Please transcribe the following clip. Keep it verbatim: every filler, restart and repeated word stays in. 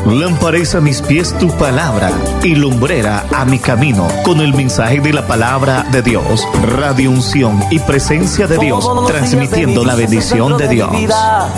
Lámpara es a mis pies tu palabra y lumbrera a mi camino. Con el mensaje de la palabra de Dios, Radio Unción y presencia de Dios, transmitiendo la bendición de Dios.